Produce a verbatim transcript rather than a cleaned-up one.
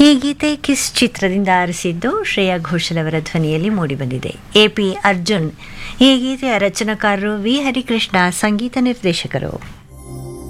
ಈ ಗೀತೆ ಕಿಸ್ ಚಿತ್ರದಿಂದ ಆರಿಸಿದ್ದು ಶ್ರೇಯಾ ಘೋಷಲ್ ಅವರ ಧ್ವನಿಯಲ್ಲಿ ಮೂಡಿಬಂದಿದೆ. ಎ ಪಿ ಅರ್ಜುನ್ ಈ ಗೀತೆಯ ರಚನಾಕಾರರು, ವಿ ಹರಿಕೃಷ್ಣ ಸಂಗೀತ ನಿರ್ದೇಶಕರು.